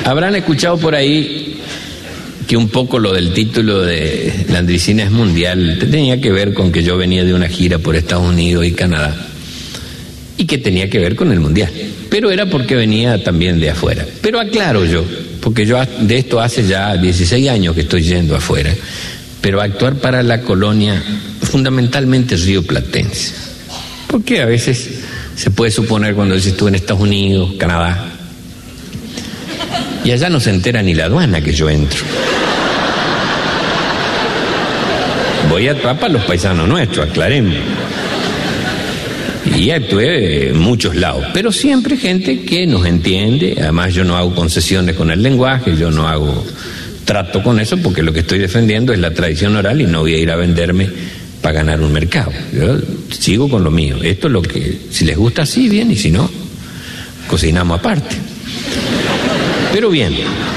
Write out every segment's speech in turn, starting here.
Habrán escuchado por ahí que un poco lo del título de Landricina es mundial tenía que ver con que yo venía de una gira por Estados Unidos y Canadá y que tenía que ver con el mundial, pero era porque venía también de afuera. Pero aclaro yo, porque yo de esto hace ya 16 años que estoy yendo afuera, pero actuar para la colonia fundamentalmente rioplatense, porque a veces se puede suponer cuando dices tú en Estados Unidos, Canadá, y allá no se entera ni la aduana que yo entro. Voy a actuar para los paisanos nuestros, aclaremos. Y actué en muchos lados, pero siempre gente que nos entiende. Además yo no hago concesiones con el lenguaje, yo no hago trato con eso, porque lo que estoy defendiendo es la tradición oral y no voy a ir a venderme para ganar un mercado. Yo sigo con lo mío. Esto es lo que, si les gusta así, bien, y si no, cocinamos aparte. Pero bien.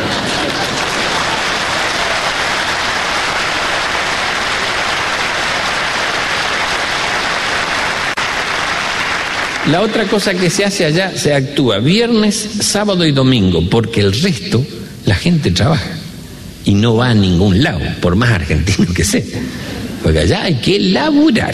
La otra cosa que se hace allá, se actúa viernes, sábado y domingo, porque el resto la gente trabaja y no va a ningún lado, por más argentino que sea, porque allá hay que laburar.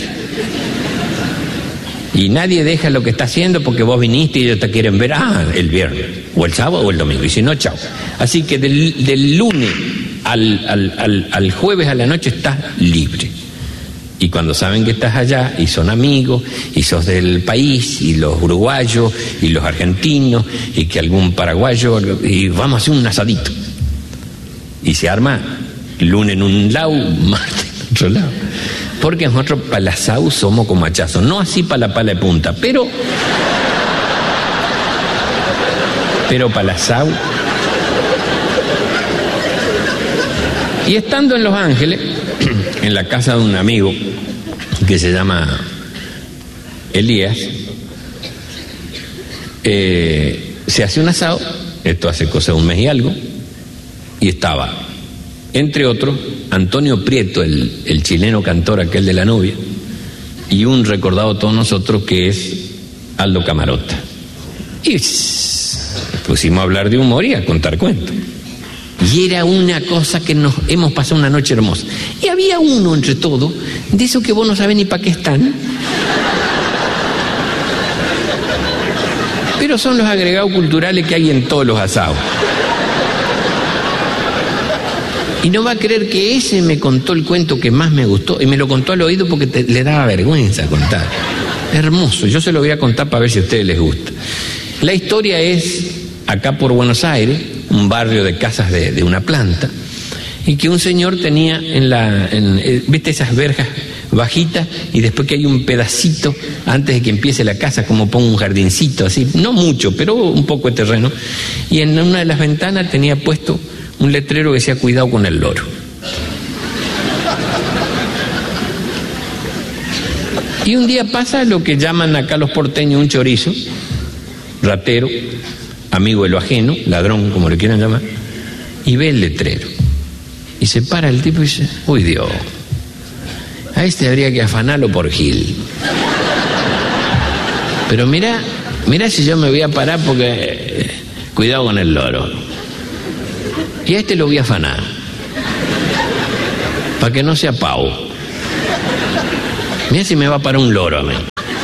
Y nadie deja lo que está haciendo porque vos viniste y ellos te quieren ver, el viernes, o el sábado o el domingo, y si no, chao. Así que del lunes al jueves a la noche estás libre. Y cuando saben que estás allá y son amigos y sos del país y los uruguayos y los argentinos y que algún paraguayo, y vamos a hacer un asadito, y se arma lunes en un lado, martes en otro lado, porque nosotros para el asado somos como hachazos, no así para la pala de punta, pero para el asado. Y estando en Los Ángeles, en la casa de un amigo que se llama Elías, se hace un asado, esto hace cosa de un mes y algo, y estaba, entre otros, Antonio Prieto, el chileno cantor aquel de La Novia, y un recordado de todos nosotros que es Aldo Camarota. Y pusimos a hablar de humor y a contar cuentos. Y era una cosa que nos hemos pasado una noche hermosa. Y había uno entre todos, de esos que vos no sabés ni para qué están, pero son los agregados culturales que hay en todos los asados. Y no va a creer que ese me contó el cuento que más me gustó, y me lo contó al oído porque le daba vergüenza contar. Hermoso, yo se lo voy a contar para ver si a ustedes les gusta. La historia es acá por Buenos Aires, un barrio de casas de una planta, y que un señor tenía ¿viste esas verjas bajitas? Y después que hay un pedacito antes de que empiece la casa, como pongo un jardincito así, no mucho, pero un poco de terreno, y en una de las ventanas tenía puesto un letrero que decía cuidado con el loro. Y un día pasa lo que llaman acá los porteños un chorizo, ratero, amigo de lo ajeno, ladrón, como le quieran llamar, y ve el letrero. Y se para el tipo y dice, uy Dios, a este habría que afanarlo por Gil. Pero mirá si yo me voy a parar porque cuidado con el loro. Y a este lo voy a afanar, para que no sea pavo. Mirá si me va a parar un loro a mí.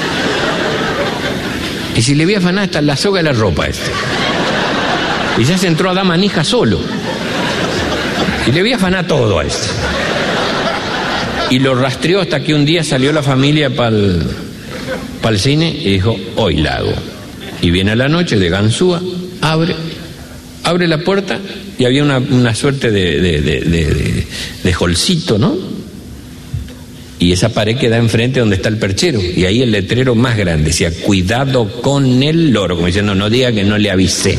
Y si le voy a afanar hasta la soga de la ropa a este. Y ya se entró a dar manija solo. Y le voy a afanar todo a este. Y lo rastreó hasta que un día salió la familia para el cine y dijo, hoy la hago. Y viene a la noche de ganzúa, abre la puerta y había una suerte de holcito, ¿no? Y esa pared que da enfrente donde está el perchero, y ahí el letrero más grande decía cuidado con el loro, como diciendo no diga que no le avisé.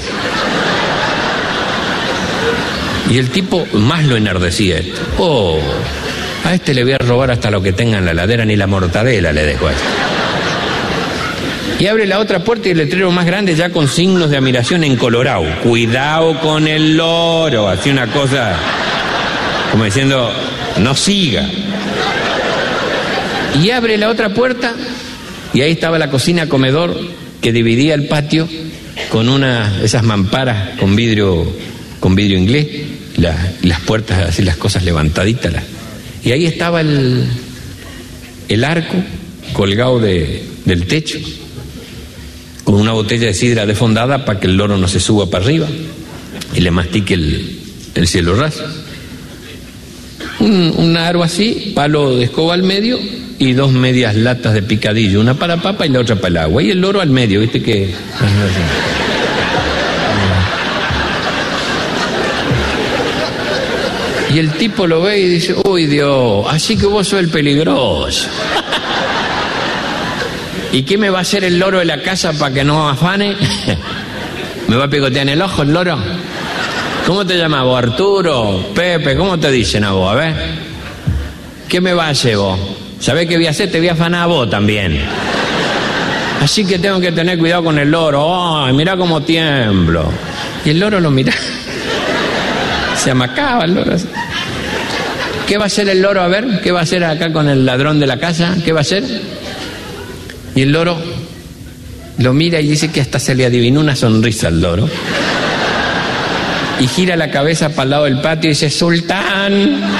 Y el tipo más lo enardecía esto. A este le voy a robar hasta lo que tenga en la heladera, ni la mortadela le dejo a este. Y abre la otra puerta y el letrero más grande ya con signos de admiración en colorado. Cuidado con el loro. Así una cosa como diciendo, no siga. Y abre la otra puerta y ahí estaba la cocina comedor que dividía el patio con esas mamparas con vidrio con vidrio inglés, las puertas así, las cosas levantaditas. Y ahí estaba el arco colgado del techo, con una botella de sidra desfondada para que el loro no se suba para arriba y le mastique el cielo raso. Un aro así, palo de escoba al medio y 2 medias latas de picadillo, una para papa y la otra para el agua, y el loro al medio, ¿viste? Que y el tipo lo ve y dice: uy, Dios, así que vos sos el peligroso. ¿Y qué me va a hacer el loro de la casa para que no afane? ¿Me va a picotear en el ojo el loro? ¿Cómo te llamas vos? Arturo, Pepe, ¿cómo te dicen a vos? A ver, ¿qué me va a hacer vos? ¿Sabés qué voy a hacer? Te voy a afanar a vos también. Así que tengo que tener cuidado con el loro. ¡Ay, mirá cómo tiemblo! Y el loro lo mira. Se amacaba el loro. ¿Qué va a hacer el loro? A ver, ¿qué va a hacer acá con el ladrón de la casa? ¿Qué va a hacer? Y el loro lo mira y dice que hasta se le adivinó una sonrisa al loro. Y gira la cabeza para el lado del patio y dice: ¡Sultán!